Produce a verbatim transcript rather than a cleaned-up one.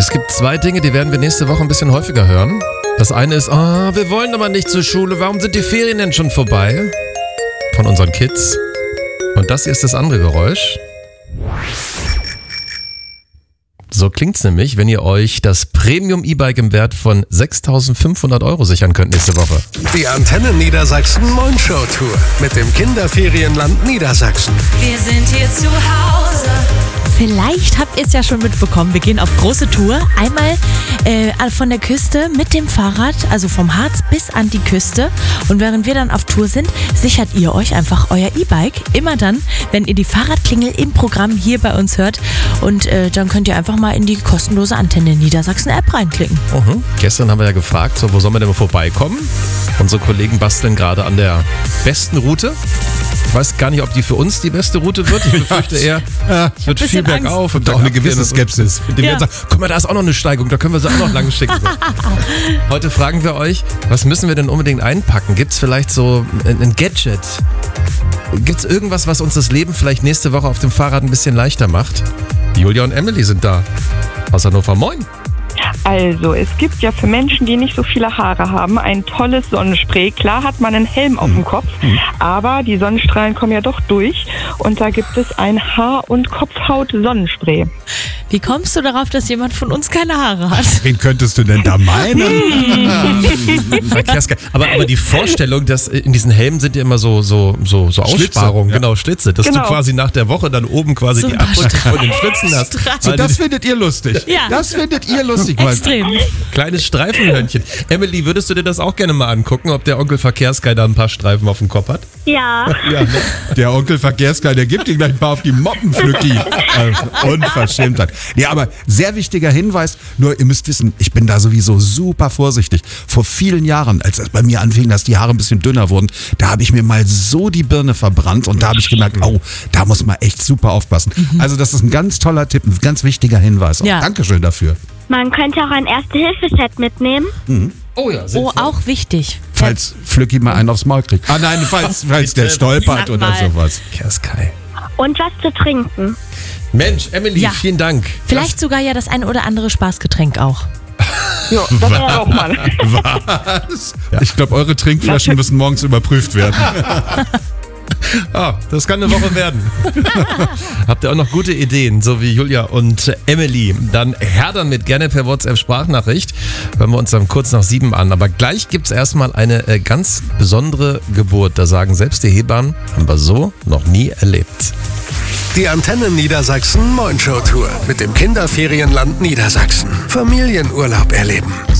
Es gibt zwei Dinge, die werden wir nächste Woche ein bisschen häufiger hören. Das eine ist, oh, wir wollen aber nicht zur Schule, warum sind die Ferien denn schon vorbei? Von unseren Kids. Und das hier ist das andere Geräusch. So klingt's nämlich, wenn ihr euch das Premium-E-Bike im Wert von sechstausendfünfhundert Euro sichern könnt nächste Woche. Die Antenne Niedersachsen Moin-Show Tour mit dem Kinderferienland Niedersachsen. Wir sind hier zu Hause. Vielleicht habt ihr es ja schon mitbekommen, wir gehen auf große Tour. Einmal äh, von der Küste mit dem Fahrrad, also vom Harz bis an die Küste. Und während wir dann auf Tour sind, sichert ihr euch einfach euer E-Bike. Immer dann, wenn ihr die Fahrradklingel im Programm hier bei uns hört. Und äh, dann könnt ihr einfach mal in die kostenlose Antenne Niedersachsen App reinklicken. Mhm. Gestern haben wir ja gefragt, so, wo sollen wir denn mal vorbeikommen? Unsere Kollegen basteln gerade an der besten Route. Ich weiß gar nicht, ob die für uns die beste Route wird. Ich befürchte eher, ja, es wird viel bergauf. Und auch eine gewisse Skepsis. Die Ja. werden sagen, guck mal, da ist auch noch eine Steigung, da können wir sie auch noch lang schicken. Heute fragen wir euch, was müssen wir denn unbedingt einpacken? Gibt es vielleicht so ein, ein Gadget? Gibt es irgendwas, was uns das Leben vielleicht nächste Woche auf dem Fahrrad ein bisschen leichter macht? Julia und Emily sind da. Aus Hannover, moin. Also, es gibt ja für Menschen, die nicht so viele Haare haben, ein tolles Sonnenspray. Klar hat man einen Helm auf dem Kopf, aber die Sonnenstrahlen kommen ja doch durch. Und da gibt es ein Haar- und Kopfhaut-Sonnenspray. Wie kommst du darauf, dass jemand von uns keine Haare hat? Wen könntest du denn da meinen? Aber, aber die Vorstellung, dass in diesen Helmen sind ja immer so, so, so, so Schlitze, Aussparungen, ja. genau, Schlitze, dass Genau. du quasi nach der Woche dann oben quasi So die ein paar Abdrücke von den Schlitzen hast. Streifen. So, Weil das die- findet ihr lustig. Ja. Das findet ihr lustig. weil- Extrem. Kleines Streifenhörnchen. Emily, würdest du dir das auch gerne mal angucken, ob der Onkel Verkehrsguy da ein paar Streifen auf dem Kopf hat? Ja, Ja, ne? Der Onkel Verkehrsguy, der gibt dir gleich ein paar auf die Moppen, Flücki. Also, Unverschämtheit. Ja, aber sehr wichtiger Hinweis, nur ihr müsst wissen, ich bin da sowieso super vorsichtig. Vor vielen Jahren, als es bei mir anfing, dass die Haare ein bisschen dünner wurden, da habe ich mir mal so die Birne verbrannt und da habe ich gemerkt, oh, da muss man echt super aufpassen. Also das ist ein ganz toller Tipp, ein ganz wichtiger Hinweis. Ja. Dankeschön dafür. man könnte auch ein Erste-Hilfe-Set mitnehmen. Oh ja, Oh, auch wichtig. Falls Flücki mal einen aufs Maul kriegt. Ah nein, falls, falls der stolpert Sag oder mal. sowas. Verkehrsguy. Und was zu trinken. Mensch, Emily, Ja. vielen Dank. Vielleicht sogar ja das ein oder andere Spaßgetränk auch. Ja, das wäre auch mal. Was? Ich glaube, eure Trinkflaschen müssen morgens überprüft werden. Ah, das kann eine Woche werden. Habt ihr auch noch gute Ideen, so wie Julia und Emily? Dann her damit gerne per WhatsApp-Sprachnachricht. Hören wir uns dann kurz nach sieben an. Aber gleich gibt es erstmal eine äh, ganz besondere Geburt. Da sagen selbst die Hebammen, haben wir so noch nie erlebt. Die Antenne Niedersachsen Moin-Show Tour mit dem Kinderferienland Niedersachsen. Familienurlaub erleben.